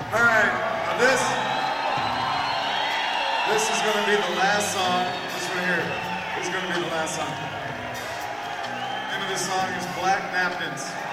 All right, this is going to be the last song. This one here is going to be the last song. The name of this song is Black Napkins.